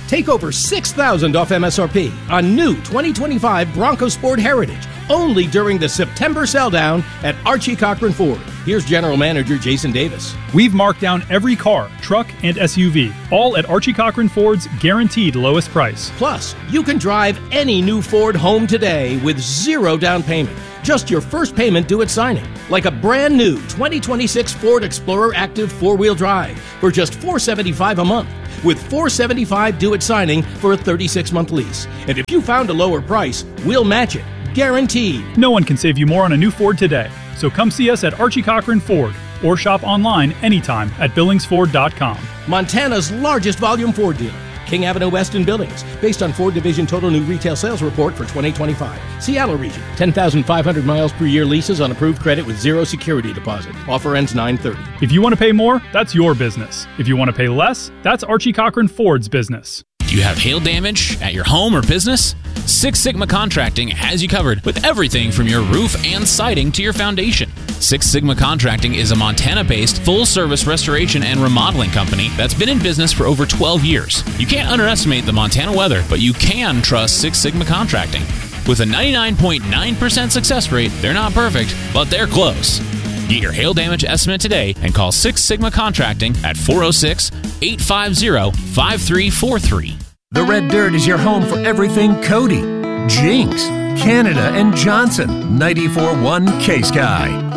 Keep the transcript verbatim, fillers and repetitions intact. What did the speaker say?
Take over six thousand dollars off M S R P on new twenty twenty-five Bronco Sport Heritage, only during the September sell-down at Archie Cochran Ford. Here's General Manager Jason Davis. We've marked down every car, truck, and S U V, all at Archie Cochran Ford's guaranteed lowest price. Plus, you can drive any new Ford home today with zero down payment. Just your first payment due at signing, like a brand new twenty twenty-six Ford Explorer Active four-wheel drive for just four hundred seventy-five dollars a month, with four hundred seventy-five dollars due at signing for a thirty-six month lease. And if you found a lower price, we'll match it. Guaranteed. No one can save you more on a new Ford today. So come see us at Archie Cochran Ford or shop online anytime at billings ford dot com. Montana's largest volume Ford dealer. King Avenue West in Billings, based on Ford Division Total New Retail Sales Report for twenty twenty-five. Seattle region, ten thousand five hundred miles per year leases on approved credit with zero security deposit. Offer ends nine thirty. If you want to pay more, that's your business. If you want to pay less, that's Archie Cochran Ford's business. Do you have hail damage at your home or business? Six Sigma Contracting has you covered with everything from your roof and siding to your foundation. Six Sigma Contracting is a Montana-based full-service restoration and remodeling company that's been in business for over twelve years. You can't underestimate the Montana weather, but you can trust Six Sigma Contracting. With a ninety-nine point nine percent success rate, they're not perfect, but they're close. Get your hail damage estimate today and call Six Sigma Contracting at four oh six, eight five zero, five three four three. The Red Dirt is your home for everything Cody, Jinx, Canada, and Johnson. ninety-four point one K-Sky.